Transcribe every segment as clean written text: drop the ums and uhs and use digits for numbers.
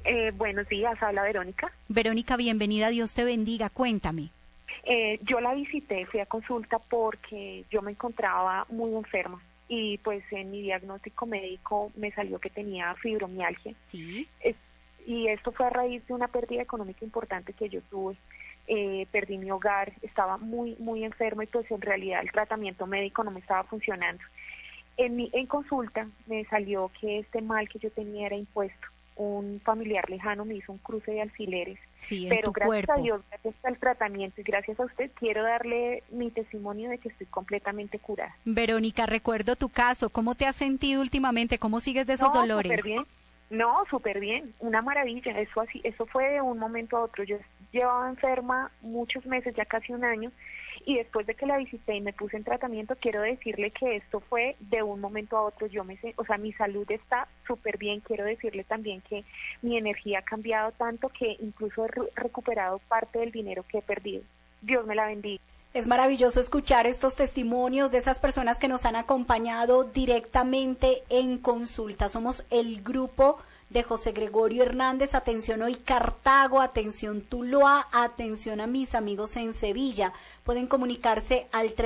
Buenos días, habla Verónica. Verónica, bienvenida, Dios te bendiga, cuéntame. Yo la visité, fui a consulta porque yo me encontraba muy enferma y pues en mi diagnóstico médico me salió que tenía fibromialgia. Sí. Y esto fue a raíz de una pérdida económica importante que yo tuve. Perdí mi hogar, estaba muy enferma y pues en realidad el tratamiento médico no me estaba funcionando. En consulta me salió que este mal que yo tenía era impuesto. Un familiar lejano me hizo un cruce de alfileres, sí, pero gracias cuerpo. a Dios, gracias al tratamiento y gracias a usted, quiero darle mi testimonio de que estoy completamente curada. Verónica, recuerdo tu caso, ¿cómo te has sentido últimamente? ¿Cómo sigues de esos dolores? Súper bien. No, súper bien, una maravilla, eso fue de un momento a otro. Yo llevaba enferma muchos meses, ya casi un año, y después de que la visité y me puse en tratamiento, quiero decirle que esto fue de un momento a otro. Mi salud está súper bien. Quiero decirle también que mi energía ha cambiado tanto que incluso he recuperado parte del dinero que he perdido. Dios me la bendiga. Es maravilloso escuchar estos testimonios de esas personas que nos han acompañado directamente en consulta. Somos el grupo de José Gregorio Hernández. Atención hoy Cartago, atención Tuluá, atención a mis amigos en Sevilla. Pueden comunicarse al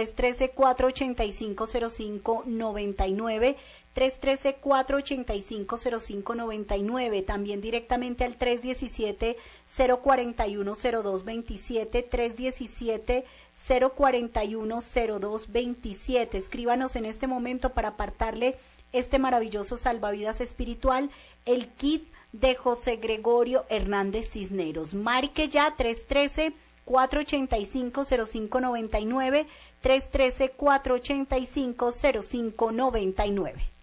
313-485-0599, 313-485-0599, también directamente al 317-041-0227, 317-041-0227. Escríbanos en este momento para apartarle este maravilloso salvavidas espiritual, el kit de José Gregorio Hernández Cisneros. Marque ya 313-485-0599, 313-485-0599.